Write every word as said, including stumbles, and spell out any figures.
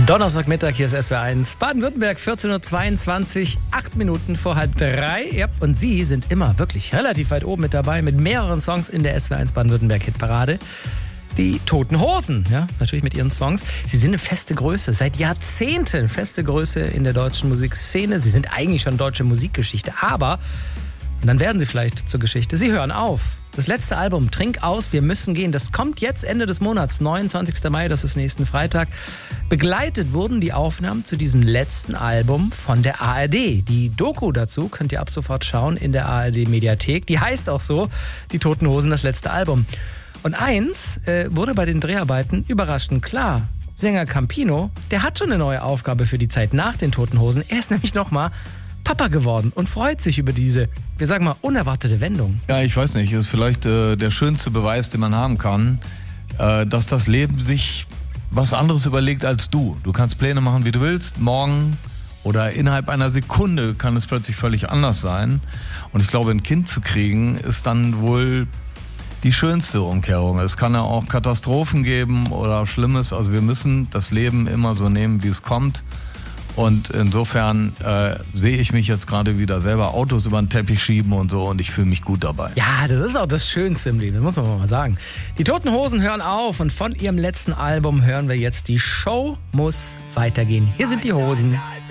Donnerstagmittag, hier ist S W R eins Baden-Württemberg, vierzehn Uhr zweiundzwanzig, acht Minuten vor halb drei. Ja, und Sie sind immer wirklich relativ weit oben mit dabei, mit mehreren Songs in der S W R eins Baden-Württemberg-Hitparade. Die Toten Hosen, ja, natürlich mit ihren Songs. Sie sind eine feste Größe, seit Jahrzehnten feste Größe in der deutschen Musikszene. Sie sind eigentlich schon deutsche Musikgeschichte, aber, und dann werden sie vielleicht zur Geschichte, sie hören auf. Das letzte Album, Trink aus, wir müssen gehen, das kommt jetzt Ende des Monats, neunundzwanzigster Mai, das ist nächsten Freitag. Begleitet wurden die Aufnahmen zu diesem letzten Album von der A R D. Die Doku dazu könnt ihr ab sofort schauen in der A R D-Mediathek. Die heißt auch so, Die Toten Hosen, das letzte Album. Und eins äh, wurde bei den Dreharbeiten überraschend klar. Sänger Campino, der hat schon eine neue Aufgabe für die Zeit nach den Toten Hosen. Er ist nämlich nochmal Papa geworden und freut sich über diese, wir sagen mal, unerwartete Wendung. Ja, ich weiß nicht, ist vielleicht äh, der schönste Beweis, den man haben kann, äh, dass das Leben sich was anderes überlegt als du. Du kannst Pläne machen, wie du willst, morgen oder innerhalb einer Sekunde kann es plötzlich völlig anders sein. Und ich glaube, ein Kind zu kriegen, ist dann wohl die schönste Umkehrung. Es kann ja auch Katastrophen geben oder Schlimmes. Also wir müssen das Leben immer so nehmen, wie es kommt. Und insofern äh, sehe ich mich jetzt gerade wieder selber Autos über den Teppich schieben und so und ich fühle mich gut dabei. Ja, das ist auch das Schönste im Leben, das muss man mal sagen. Die Toten Hosen hören auf und von ihrem letzten Album hören wir jetzt Die Show muss weitergehen. Hier sind die Hosen.